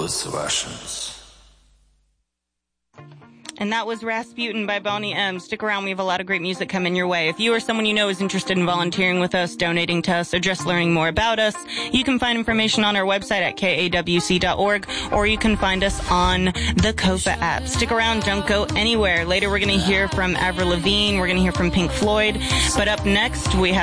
solicitations. And that was Rasputin by Bonnie M. Stick around. We have a lot of great music coming your way. If you or someone you know is interested in volunteering with us, donating to us, or just learning more about us, you can find information on our website at kawc.org, or you can find us on the Copa app. Stick around. Don't go anywhere. Later, we're going to hear from Avril Lavigne. We're going to hear from Pink Floyd. But up next, we have